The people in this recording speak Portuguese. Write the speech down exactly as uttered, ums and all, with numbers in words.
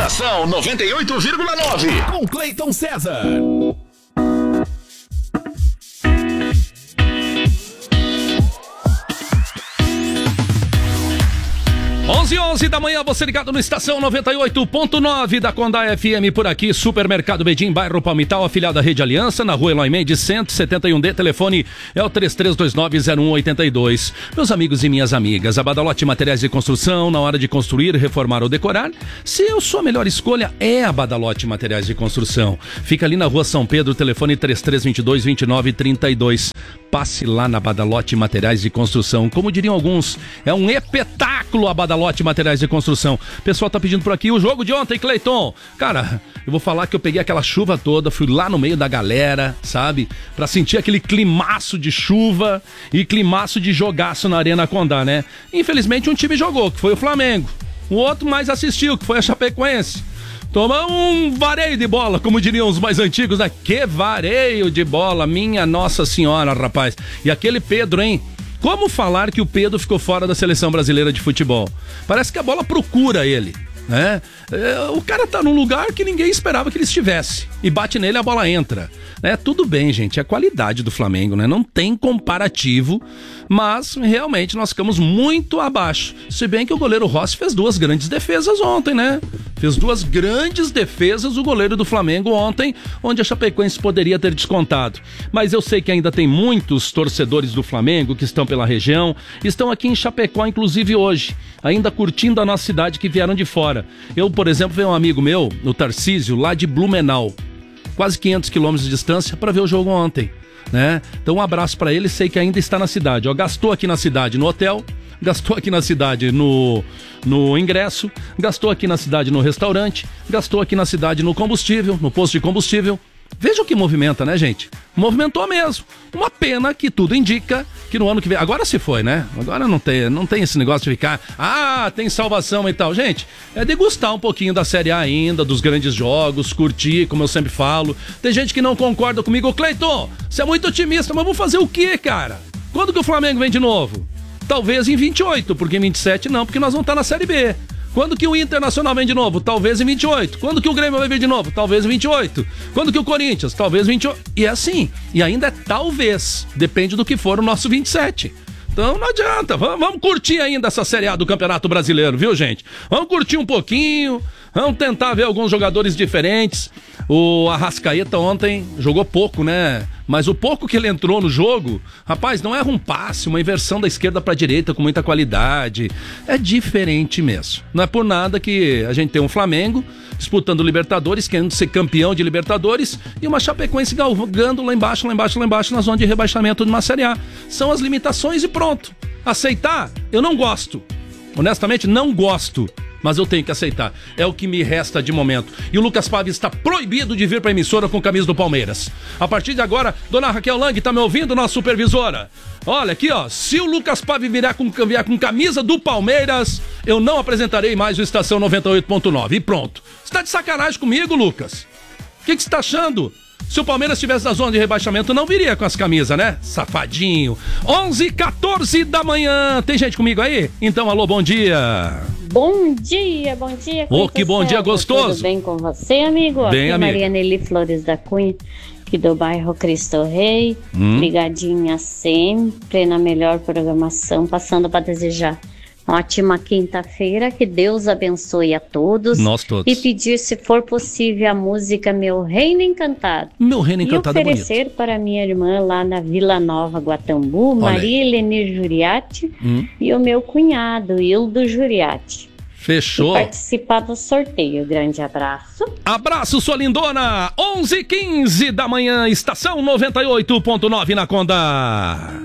Estação noventa e oito vírgula nove. Com Cleiton César. onze e onze da manhã, você ligado no Estação noventa e oito ponto nove da Condá F M por aqui, Supermercado Bedim, bairro Palmital, afiliado à Rede Aliança, na rua Eloy Mendes, cento e setenta e um D, telefone é o três três dois nove zero um oito dois. Meus amigos e minhas amigas, a Badalote Materiais de Construção, na hora de construir, reformar ou decorar, se a sua melhor escolha é a Badalote Materiais de Construção. Fica ali na rua São Pedro, telefone três três dois dois, vinte e nove trinta e dois. Passe lá na Badalote Materiais de Construção. Como diriam alguns, é um espetáculo a Badalote Materiais de Construção. O pessoal tá pedindo por aqui o jogo de ontem, Cleiton. Cara, eu vou falar que eu peguei aquela chuva toda, fui lá no meio da galera, sabe? Pra sentir aquele climaço de chuva e climaço de jogaço na Arena Condá, né? Infelizmente um time jogou, que foi o Flamengo. O outro mais assistiu, que foi a Chapecoense. Toma um vareio de bola, como diriam os mais antigos, né? Que vareio de bola, minha Nossa Senhora, rapaz. E aquele Pedro, hein? Como falar que o Pedro ficou fora da seleção brasileira de futebol? Parece que a bola procura ele, né? É, o cara tá num lugar que ninguém esperava que ele estivesse. E bate nele, a bola entra. É, tudo bem, gente, é a qualidade do Flamengo, né? Não tem comparativo, mas realmente nós ficamos muito abaixo. Se bem que o goleiro Rossi fez duas grandes defesas ontem, né? Fez duas grandes defesas o goleiro do Flamengo ontem, onde a Chapecoense poderia ter descontado. Mas eu sei que ainda tem muitos torcedores do Flamengo que estão pela região, estão aqui em Chapecó, inclusive hoje, ainda curtindo a nossa cidade, que vieram de fora. Eu, por exemplo, veio um amigo meu, o Tarcísio, lá de Blumenau, quase quinhentos quilômetros de distância, para ver o jogo ontem, né? Então um abraço para ele, sei que ainda está na cidade. Ó, gastou aqui na cidade no hotel, gastou aqui na cidade no, no ingresso, gastou aqui na cidade no restaurante, gastou aqui na cidade no combustível, no posto de combustível. Veja o que movimenta, né, gente? Movimentou mesmo. Uma pena que tudo indica que no ano que vem... Agora se foi, né? Agora não tem, não tem esse negócio de ficar... Ah, tem salvação e tal. Gente, é degustar um pouquinho da Série A ainda, dos grandes jogos, curtir, como eu sempre falo. Tem gente que não concorda comigo. Ô, Cleiton, você é muito otimista, mas vou fazer o quê, cara? Quando que o Flamengo vem de novo? Talvez em vinte e oito, porque em vinte e sete não, porque nós vamos estar na Série B. Quando que o Internacional vem de novo? Talvez em vinte e oito. Quando que o Grêmio vai vir de novo? Talvez em vinte e oito. Quando que o Corinthians? Talvez em vinte e oito. E é assim. E ainda é talvez. Depende do que for o nosso vinte e sete. Então não adianta. Vamos, vamos curtir ainda essa Série A do Campeonato Brasileiro, viu, gente? Vamos curtir um pouquinho. Vamos tentar ver alguns jogadores diferentes. O Arrascaeta ontem jogou pouco, né? Mas o pouco que ele entrou no jogo, rapaz, não era um passe, uma inversão da esquerda para a direita com muita qualidade. É diferente mesmo. Não é por nada que a gente tem um Flamengo disputando Libertadores, querendo ser campeão de Libertadores, e uma Chapecoense galgando lá embaixo, lá embaixo, lá embaixo, na zona de rebaixamento de uma Série A. São as limitações e pronto. Aceitar? Eu não gosto. Honestamente, não gosto. Mas eu tenho que aceitar. É o que me resta de momento. E o Lucas Pave está proibido de vir para a emissora com camisa do Palmeiras. A partir de agora, dona Raquel Lang, tá me ouvindo, nossa supervisora? Olha aqui, ó. Se o Lucas Pave virar com, vier com camisa do Palmeiras, eu não apresentarei mais o Estação noventa e oito ponto nove. E pronto. Você tá de sacanagem comigo, Lucas? O que, que você tá achando? Se o Palmeiras estivesse na zona de rebaixamento, não viria com as camisas, né? Safadinho. onze e quatorze da manhã. Tem gente comigo aí? Então, alô, bom dia. Bom dia, bom dia. Ô, oh, que bom dia gostoso. Tudo bem com você, amigo? Bem, aqui amigo. Maria Nelly Flores da Cunha, aqui do bairro Cristo Rei. Hum. Ligadinha sempre na melhor programação, passando para desejar ótima quinta-feira, que Deus abençoe a todos. Nós todos. E pedir, se for possível, a música Meu Reino Encantado. Meu Reino Encantado é bonito. E oferecer para minha irmã lá na Vila Nova, Guatambu, Maria Helene Juriati, hum. e o meu cunhado, Hildo Juriati. Fechou. E participar do sorteio. Grande abraço. Abraço, sua lindona. onze e quinze da manhã, Estação noventa e oito ponto nove na Condá.